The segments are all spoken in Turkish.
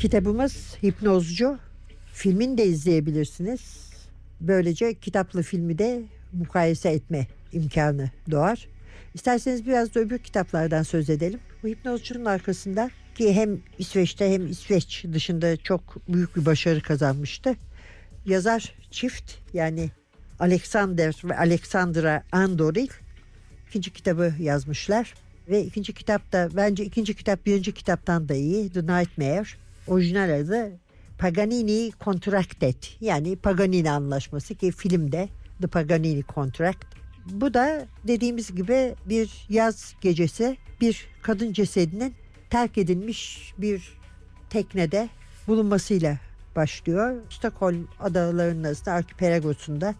Kitabımız Hipnozcu. Filmini de izleyebilirsiniz. Böylece kitapla filmi de mukayese etme imkanı doğar. İsterseniz biraz da öbür kitaplardan söz edelim. Bu Hipnozcu'nun arkasında ki hem İsveç'te hem İsveç dışında çok büyük bir başarı kazanmıştı. Yazar çift, yani Alexander ve Alexandra Andoril ikinci kitabı yazmışlar. Ve ikinci kitap da bence ikinci kitap birinci kitaptan da iyi. The Nightmare. Orijinal adı Paganini Contracted, yani Paganini Anlaşması, ki filmde The Paganini Contract. Bu da dediğimiz gibi bir yaz gecesi bir kadın cesedinin terk edilmiş bir teknede bulunmasıyla başlıyor. Stockholm adalarının arasında, arşipelagosunda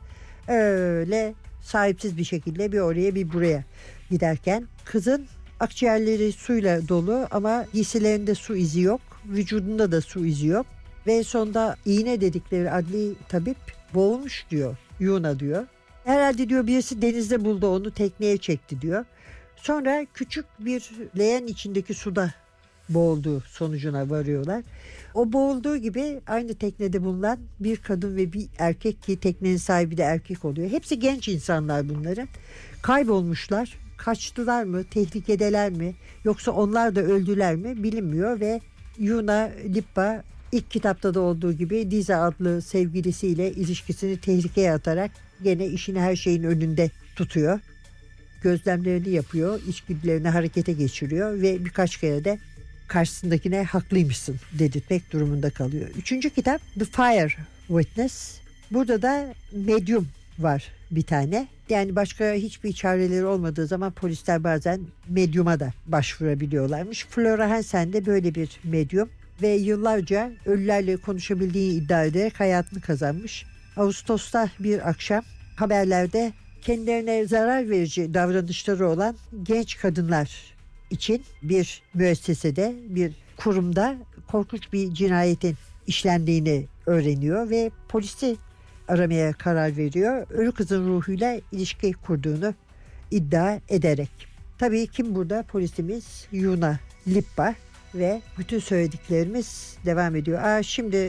öyle sahipsiz bir şekilde bir oraya bir buraya giderken kızın akciğerleri suyla dolu ama giysilerinde su izi yok, vücudunda da su izi yok ve sonunda iğne dedikleri adli tabip boğulmuş diyor, Yuna diyor. Herhalde diyor birisi denizde buldu onu, tekneye çekti diyor. Sonra küçük bir leğen içindeki suda boğulduğu sonucuna varıyorlar. O boğulduğu gibi aynı teknede bulunan bir kadın ve bir erkek, ki teknenin sahibi de erkek oluyor. Hepsi genç insanlar bunların. Kaybolmuşlar. Kaçtılar mı? Tehlikedeler mi? Yoksa onlar da öldüler mi? Bilinmiyor ve Yuna Lippa ilk kitapta da olduğu gibi Diza adlı sevgilisiyle ilişkisini tehlikeye atarak gene işini her şeyin önünde tutuyor. Gözlemlerini yapıyor, içgüdülerini harekete geçiriyor ve birkaç kere de karşısındakine haklıymışsın dedirtmek durumunda kalıyor. Üçüncü kitap The Fire Witness. Burada da medyum var bir tane. Yani başka hiçbir çareleri olmadığı zaman polisler bazen medyuma da başvurabiliyorlarmış. Flora Hansen de böyle bir medyum ve yıllarca ölülerle konuşabildiğini iddia ederek hayatını kazanmış. Ağustos'ta bir akşam haberlerde kendilerine zarar verici davranışları olan genç kadınlar için bir müessesede, bir kurumda korkunç bir cinayetin işlendiğini öğreniyor ve polisi aramaya karar veriyor. Ölü kızın ruhuyla ilişki kurduğunu iddia ederek. Tabii kim burada? Polisimiz Yuna Lippa ve bütün söylediklerimiz devam ediyor. Şimdi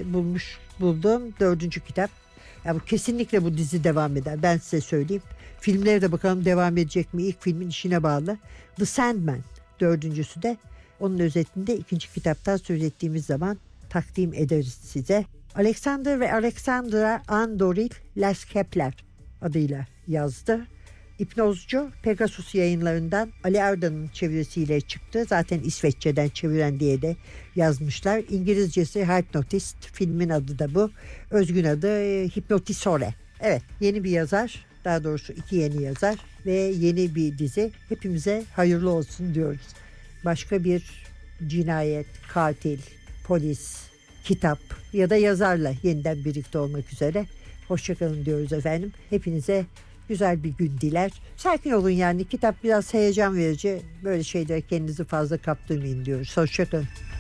buldum 4. kitap. Ya bu kesinlikle bu dizi devam eder. Ben size söyleyeyim. Filmlere de bakalım devam edecek mi? İlk filmin işine bağlı. The Sandman 4.'sü de onun özetinde 2. kitaptan söz ettiğimiz zaman takdim ederiz size. Alexander ve Alexandra Andoril Las Kepler adıyla yazdı. Hipnozcu Pegasus yayınlarından Ali Arda'nın çevirisiyle çıktı. Zaten İsveççeden çeviren diye de yazmışlar. İngilizcesi Hypnotist, filmin adı da bu. Özgün adı Hipnotisore. Evet, yeni bir yazar, daha doğrusu 2 yeni yazar ve yeni bir dizi. Hepimize hayırlı olsun diyoruz. Başka bir cinayet, katil, polis, kitap ya da yazarla yeniden birlikte olmak üzere. Hoşçakalın diyoruz efendim. Hepinize güzel bir gün diler. Sakin olun yani. Kitap biraz heyecan verici. Böyle şeylere kendinizi fazla kaptırmayın diyoruz. Hoşçakalın.